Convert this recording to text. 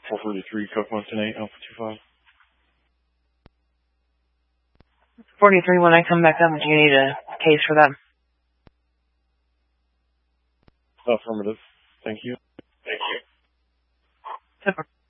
443 Coke Mountain 8 Alpha 25. 43, when I come back up, do you need a case for that? Affirmative. Thank you. Super.